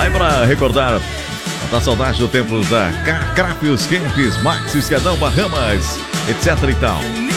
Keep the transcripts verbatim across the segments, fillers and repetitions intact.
Aí pra recordar, matar saudade do tempo da Crapios Camps, Max, Escadão, Bahamas, etc e tal.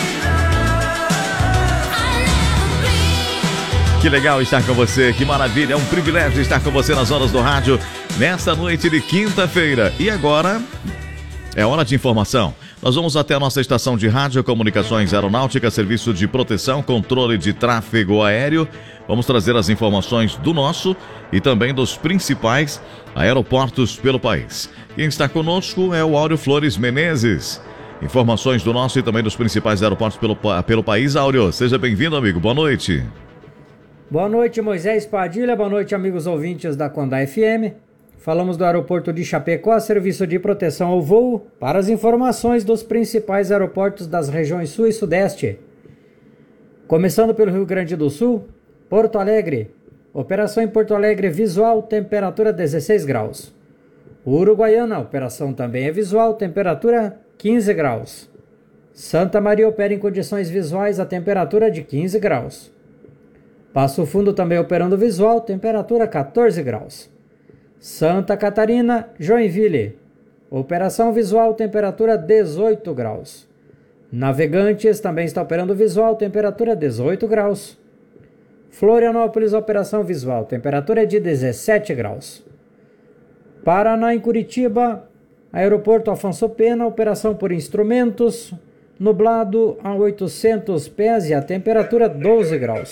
Que legal estar com você, que maravilha, é um privilégio estar com você nas horas do rádio, nesta noite de quinta-feira. E agora é hora de informação. Nós vamos até a nossa estação de rádio, comunicações aeronáuticas, serviço de proteção, controle de tráfego aéreo. Vamos trazer as informações do nosso e também dos principais aeroportos pelo país. Quem está conosco é o Áureo Flores Menezes. Informações do nosso e também dos principais aeroportos pelo, pelo país. Áureo, seja bem-vindo, amigo. Boa noite. Boa noite, Moisés Padilha. Boa noite, amigos ouvintes da Condá F M. Falamos do aeroporto de Chapecó, serviço de proteção ao voo, para as informações dos principais aeroportos das regiões Sul e Sudeste. Começando pelo Rio Grande do Sul, Porto Alegre. Operação em Porto Alegre visual, temperatura dezesseis graus. Uruguaiana, operação também é visual, temperatura quinze graus. Santa Maria opera em condições visuais, a temperatura de quinze graus. Passo Fundo também operando visual, temperatura quatorze graus. Santa Catarina, Joinville. Operação visual, temperatura dezoito graus. Navegantes também está operando visual, temperatura dezoito graus. Florianópolis, operação visual, temperatura de dezessete graus. Paraná, em Curitiba, aeroporto Afonso Pena, operação por instrumentos, nublado a oitocentos pés e a temperatura doze graus.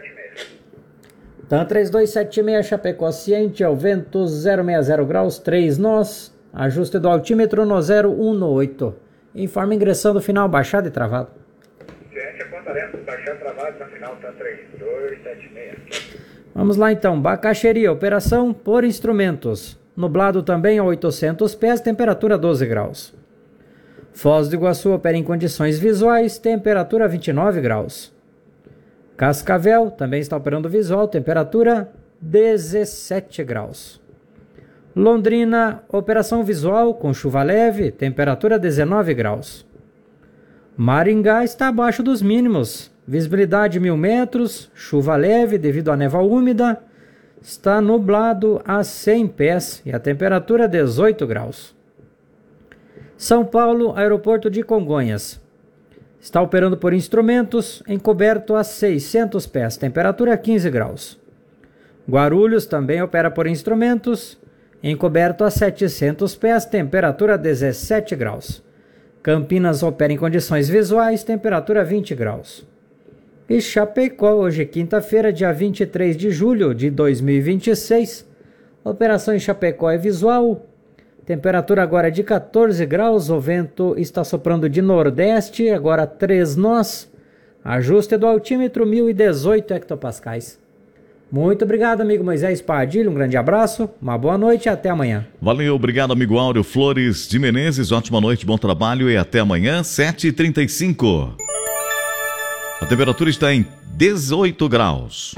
TAM três dois sete seis, Chapecó Ciente, ao vento zero seis zero graus, três nós, ajuste do altímetro no zero um oito. Informe ingressando final baixado e travado. Ciente, a ponta lenta, baixado e travado na final, TAM três dois sete seis. Vamos lá então, Bacaxeria, operação por instrumentos, nublado também a oitocentos pés, temperatura doze graus. Foz do Iguaçu opera em condições visuais, temperatura vinte e nove graus. Cascavel também está operando visual, temperatura dezessete graus. Londrina, operação visual com chuva leve, temperatura dezenove graus. Maringá está abaixo dos mínimos, visibilidade mil metros, chuva leve devido à névoa úmida, está nublado a cem pés e a temperatura dezoito graus. São Paulo, aeroporto de Congonhas. Está operando por instrumentos, encoberto a seiscentos pés, temperatura quinze graus. Guarulhos também opera por instrumentos, encoberto a setecentos pés, temperatura dezessete graus. Campinas opera em condições visuais, temperatura vinte graus. E Chapecó, hoje quinta-feira, dia vinte e três de julho de dois mil e vinte e seis. Operação em Chapecó é visual. Temperatura agora é de quatorze graus, o vento está soprando de nordeste, agora três nós. Ajuste do altímetro mil e dezoito hectopascais. Muito obrigado, amigo Moisés Padilha, um grande abraço, uma boa noite e até amanhã. Valeu, obrigado, amigo Áureo Flores de Menezes, ótima noite, bom trabalho e até amanhã, sete e trinta e cinco. A temperatura está em dezoito graus.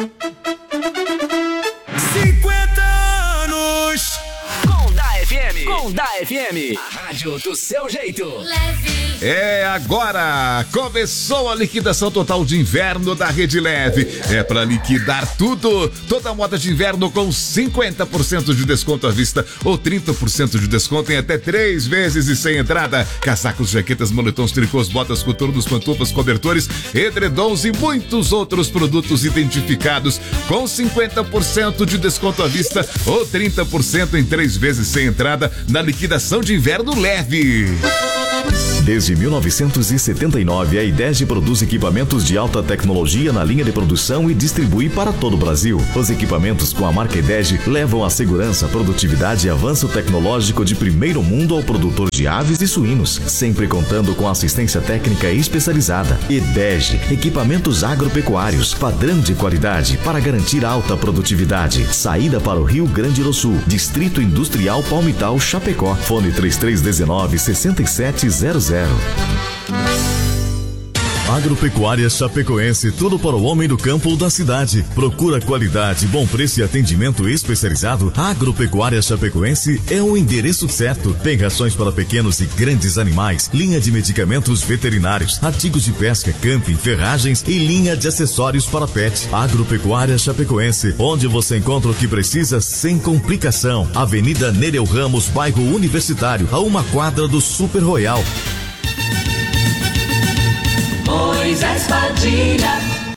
Condá F M, a rádio do seu jeito. É agora! Começou a liquidação total de inverno da Rede Leve. É para liquidar tudo. Toda moda de inverno com cinquenta por cento de desconto à vista ou trinta por cento de desconto em até três vezes e sem entrada. Casacos, jaquetas, moletons, tricôs, botas, coturnos, pantufas, cobertores, edredons e muitos outros produtos identificados com cinquenta por cento de desconto à vista ou trinta por cento em três vezes sem entrada na liquidação de inverno Leve. Desde mil novecentos e setenta e nove, a IDEG produz equipamentos de alta tecnologia na linha de produção e distribui para todo o Brasil. Os equipamentos com a marca IDEG levam a segurança, produtividade e avanço tecnológico de primeiro mundo ao produtor de aves e suínos, sempre contando com assistência técnica especializada. IDEG, equipamentos agropecuários, padrão de qualidade para garantir alta produtividade. Saída para o Rio Grande do Sul, Distrito Industrial Palmital, Chapecó. Fone três três um nove, seis sete zero zero. Agropecuária Chapecoense, tudo para o homem do campo ou da cidade. Procura qualidade, bom preço e atendimento especializado? Agropecuária Chapecoense é o endereço certo. Tem rações para pequenos e grandes animais, linha de medicamentos veterinários, artigos de pesca, camping, ferragens e linha de acessórios para pet. Agropecuária Chapecoense, onde você encontra o que precisa sem complicação. Avenida Nereu Ramos, bairro Universitário, a uma quadra do Super Royal. Moisés Padilha.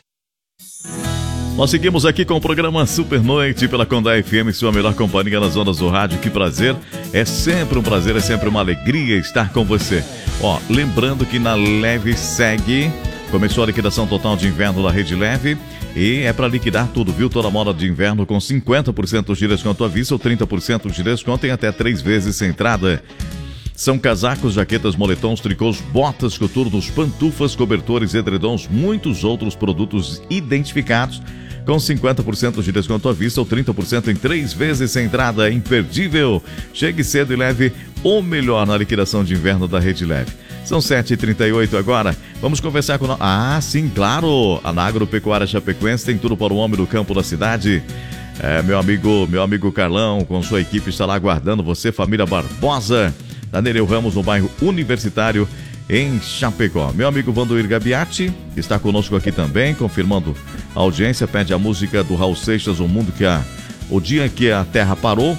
Nós seguimos aqui com o programa Super Noite pela Condá F M, sua melhor companhia nas ondas do rádio. Que prazer, é sempre um prazer, é sempre uma alegria estar com você. Ó, lembrando que na Leve segue, começou a liquidação total de inverno da Rede Leve e é para liquidar tudo, viu? Toda moda de inverno com cinquenta por cento de desconto à vista ou trinta por cento de desconto em até três vezes sem entrada. São casacos, jaquetas, moletons, tricôs, botas, coturnos, pantufas, cobertores, edredons, muitos outros produtos identificados com cinquenta por cento de desconto à vista ou trinta por cento em três vezes sem entrada. Imperdível! Chegue cedo e leve o melhor na liquidação de inverno da Rede Leve. São sete e trinta e oito agora. Vamos conversar com... Ah, sim, claro! A Agropecuária Chapecoense tem tudo para o homem do campo da cidade. É, meu amigo, meu amigo Carlão, com sua equipe, está lá aguardando você, família Barbosa, da Nereu Ramos, no bairro Universitário, em Chapecó. Meu amigo Vandoir Gabiati está conosco aqui também, confirmando a audiência, pede a música do Raul Seixas, O Mundo que a... O Dia que a Terra Parou.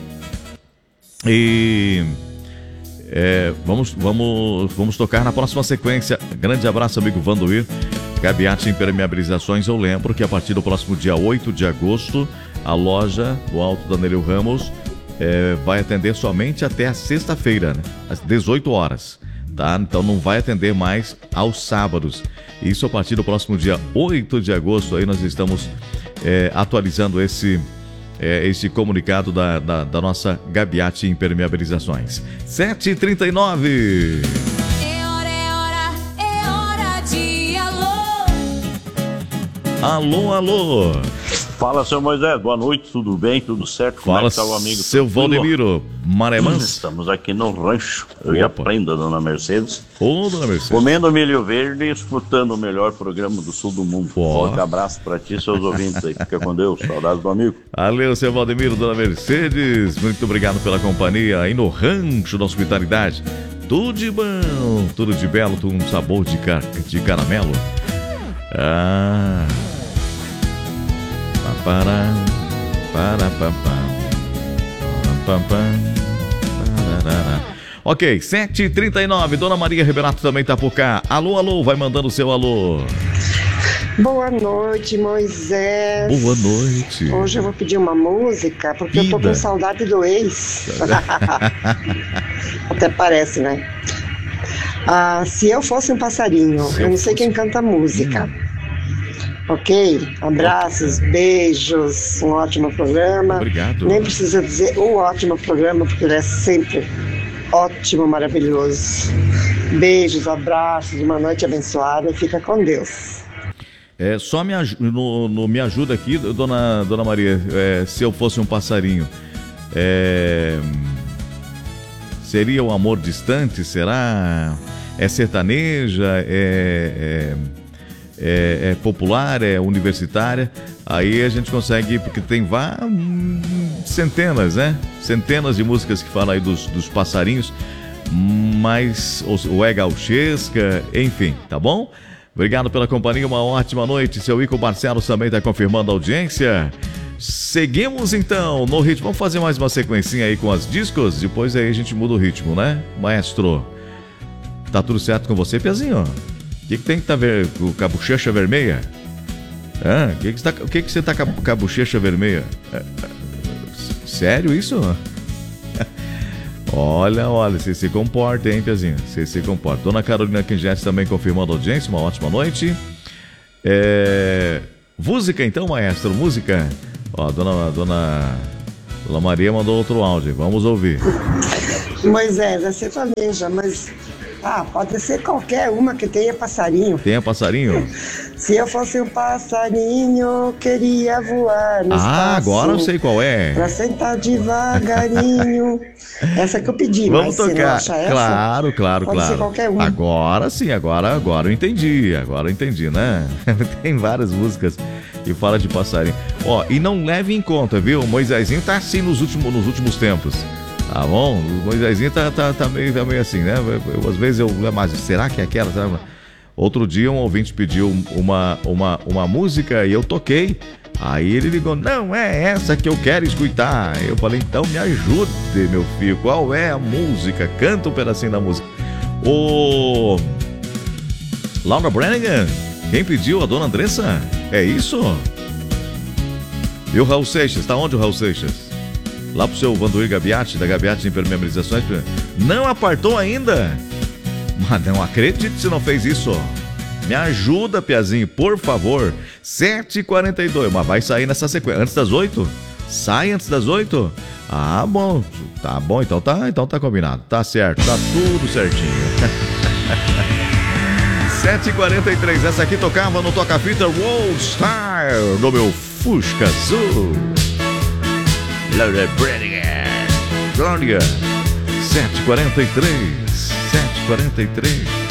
E é, vamos, vamos, vamos tocar na próxima sequência. Grande abraço, amigo Vandoir Gabiati, Impermeabilizações. Eu lembro que a partir do próximo dia oito de agosto, a loja do Alto da Nereu Ramos É, vai atender somente até a sexta-feira, né? Às dezoito horas, tá? Então não vai atender mais aos sábados. Isso a partir do próximo dia oito de agosto. Aí nós estamos é, atualizando esse, é, esse comunicado da, da, da nossa Gabiati Impermeabilizações. sete e trinta e nove. É hora, é hora, é hora de alô. Alô, alô. Fala, seu Moisés, boa noite, tudo bem, tudo certo? Como Fala, é que tá o amigo? seu Valdemiro, Maré Manso. Estamos aqui no rancho, eu já aprendo a dona Mercedes. Ô, dona Mercedes. Comendo milho verde e escutando o melhor programa do sul do mundo. Pô. Forte abraço pra ti e seus ouvintes aí, fica com Deus, saudades do amigo. Valeu, seu Valdemiro, dona Mercedes, muito obrigado pela companhia aí no rancho da hospitalidade. Tudo de bom, tudo de belo, tudo um sabor de, car de caramelo. Ah... Para, para, para, para, para, ok, sete e trinta e nove, Dona Maria Riberato também tá por cá. Alô, alô, vai mandando o seu alô. Boa noite, Moisés. Boa noite. Hoje eu vou pedir uma música, porque Vida. eu tô com saudade do ex. Até parece, né? Ah, se eu fosse um passarinho, se eu não sei quem canta a música. Hum. Ok? Abraços, beijos, um ótimo programa. Obrigado. Nem precisa dizer um ótimo programa, porque ele é sempre ótimo, maravilhoso. Beijos, abraços, uma noite abençoada e fica com Deus. É, só me, aj no, no, me ajuda aqui, dona, dona Maria, é, se eu fosse um passarinho. É, seria um amor distante? Será? É sertaneja? É... é... É, é popular, é universitária, aí a gente consegue, porque tem vá, centenas, né? Centenas de músicas que falam aí dos, dos passarinhos, mas ou é gauchesca, enfim, tá bom? Obrigado pela companhia, uma ótima noite. Seu Ico Barcelos também está confirmando a audiência. Seguimos então no ritmo, vamos fazer mais uma sequencinha aí com as discos, depois aí a gente muda o ritmo, né? Maestro, tá tudo certo com você, Piazinho? O que, que tem que tá ver com a bochecha vermelha? Ah, que que tá, o que, que você tá com a bochecha vermelha? É, é, sério isso? Olha, olha, você se comporta, hein, Piazinho? Você se comporta. Dona Carolina Quingete também confirmando a audiência, uma ótima noite. É... Música então, maestro, música. Ó, dona, dona, dona Maria mandou outro áudio, vamos ouvir. Moisés, é sertaneja, mas... Ah, pode ser qualquer uma que tenha passarinho. Tenha passarinho? Se eu fosse um passarinho, queria voar no Ah, espaço. agora eu sei qual é. Pra sentar devagarinho. Essa que eu pedi, Vamos mas você não tocar. acha essa? Claro, claro, Pode claro. ser qualquer um. Agora sim, agora, agora eu entendi. Agora eu entendi, né? Tem várias músicas que fala de passarinho. Ó, e não leve em conta, viu? O Moisésinho tá assim nos últimos, nos últimos tempos. Tá bom? O Moisésinho tá, tá, tá, meio, tá meio assim, né? Eu, eu, às vezes eu... Mas será que é aquela? Sabe? Outro dia um ouvinte pediu uma, uma, uma música e eu toquei. Aí ele ligou, não é essa que eu quero escutar. Eu falei, então me ajude, meu filho. Qual é a música? Canta um pedacinho da música. Ô... Laura Branigan, quem pediu? A dona Andressa? É isso? E o Raul Seixas? Tá onde o Raul Seixas? Lá pro seu Vandoir Gabiati, da Gabiati Impermeabilizações. Não apartou ainda? Mas não acredito se não fez isso. Me ajuda, Piazinho, por favor. sete e quarenta e dois, mas vai sair nessa sequência. Antes das oito? Sai antes das oito? Ah, bom. Tá bom, então tá, então tá combinado. Tá certo, tá tudo certinho. sete e quarenta e três, essa aqui tocava no Toca-Fita World Star, no meu Fusca Azul. Laura Branigan. Glória. sete e quarenta e três. sete e quarenta e três.